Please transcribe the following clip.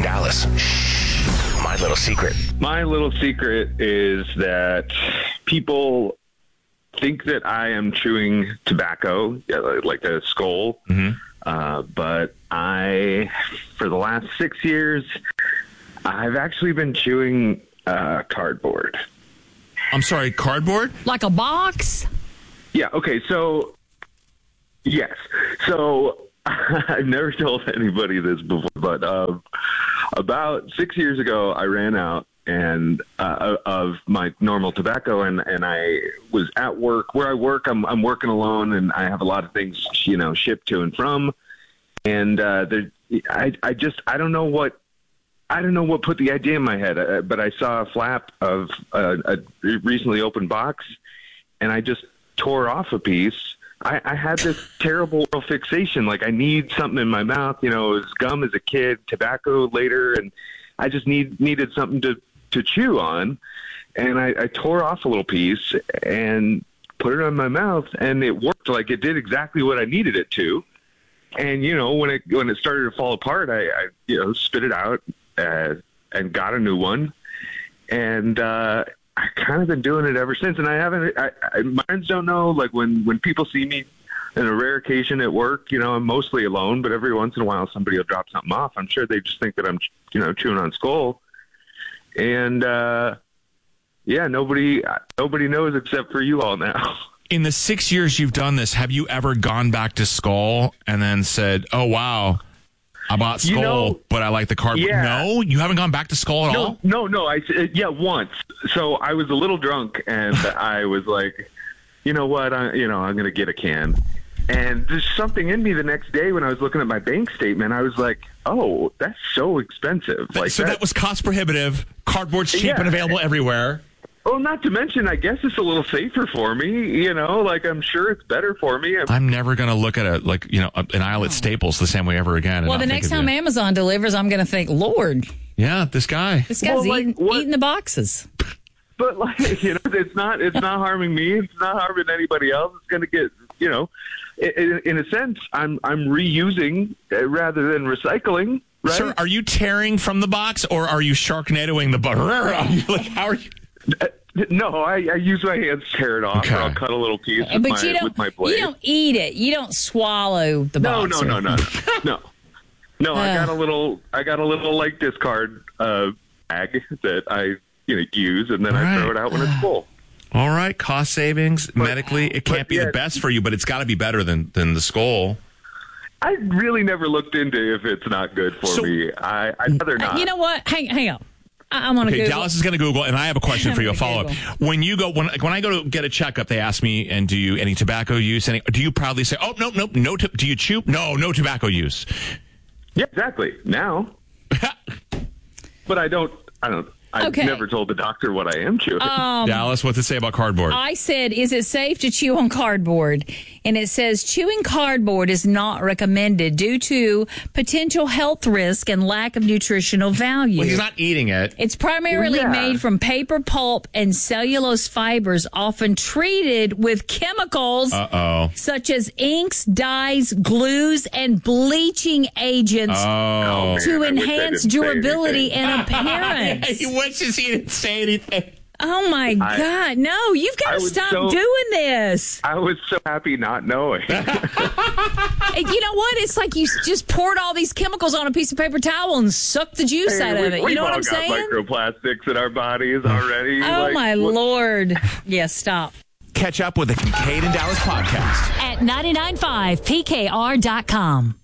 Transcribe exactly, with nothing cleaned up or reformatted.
in Dallas. Shh. My little secret. My little secret is that people think that I am chewing tobacco, like a skull. Mm-hmm. Uh, but I, for the last six years, I've actually been chewing uh, cardboard. I'm sorry, cardboard? Like a box? Yeah, okay, so, yes. So, I've never told anybody this before, but uh, about six years ago, I ran out and uh, of my normal tobacco, and, and I was at work. Where I work, I'm I'm working alone, and I have a lot of things, you know, shipped to and from. And uh, there, I I just I don't know what I don't know what put the idea in my head, uh, but I saw a flap of a, a recently opened box, and I just tore off a piece. I, I had this terrible fixation, like I need something in my mouth. You know, it was gum as a kid, tobacco later, and I just need needed something to, to chew on. And I, I tore off a little piece and put it on my mouth, and it worked. Like it did exactly what I needed it to. And you know, when it when it started to fall apart, I, I you know spit it out uh, and got a new one. And uh, I kind of been doing it ever since. And I haven't. I, I, my friends don't know. Like when when people see me on a rare occasion at work, you know, I'm mostly alone, but every once in a while somebody will drop something off. I'm sure they just think that I'm, you know, chewing on skull. And, uh, yeah, nobody, nobody knows except for you all now. In the six years you've done this, have you ever gone back to skull and then said, oh, wow, I bought skull, you know, but I like the cardboard? Yeah. No, you haven't gone back to skull at no, all? No, no, I, yeah, once. So I was a little drunk and I was like, you know what, I, you know, I'm going to get a can. And there's something in me the next day when I was looking at my bank statement. I was like, oh, that's so expensive. Like so that, that was cost prohibitive. Cardboard's cheap yeah. and available everywhere. Well, not to mention, I guess it's a little safer for me. You know, like I'm sure it's better for me. I'm, I'm never going to look at a, like, you know, an aisle at Staples the same way ever again. Well, the next time you. Amazon delivers, I'm going to think, Lord. Yeah, this guy. This guy's well, like, eating, eating the boxes. But, like, you know, it's not it's not harming me. It's not harming anybody else. It's going to get, you know, in, in a sense, I'm I'm reusing rather than recycling. Right? Sir, are you tearing from the box or are you Sharknadoing the butter? Like, how are you? Uh, no, I, I use my hands to tear it off, okay. or I'll cut a little piece with, but my, you don't, with my blade. You don't eat it. You don't swallow the no, box. No, no, no, no, no, no. I got a little, I got a little like discard uh, bag that I, you know, use, and then All I right. throw it out when it's full. All right, cost savings but, medically. It can't but, be yeah, the best for you, but it's got to be better than than the skull. I really never looked into if it's not good for so, me. I, I'd rather not. You know what? Hang, hang on. I, I'm on okay, Google. Dallas is going to Google, and I have a question for you. A follow up. When you go, when when I go to get a checkup, they ask me, "And do you any tobacco use? Any? Do you proudly say, oh no, no, no? To, do you chew? No, no tobacco use." Yeah, exactly. Now, but I don't. I don't. I've okay. never told the doctor what I am chewing. Um, Dallas, what's it say about cardboard? I said, is it safe to chew on cardboard? And it says chewing cardboard is not recommended due to potential health risk and lack of nutritional value. Well, he's not eating it. It's primarily yeah. made from paper pulp and cellulose fibers, often treated with chemicals Uh-oh. such as inks, dyes, glues, and bleaching agents oh. to Man, enhance durability and appearance. He wishes he didn't say anything. Oh, my I, God. No, you've got I to was stop so, doing this. I was so happy not knowing. You know what? It's like you just poured all these chemicals on a piece of paper towel and sucked the juice hey, out we, of it. You know what I'm saying? We've all got microplastics in our bodies already. Oh, like, my what? Lord. Yes, stop. Catch up with the Kincaid and Dallas podcast At nine nine five P K R dot com.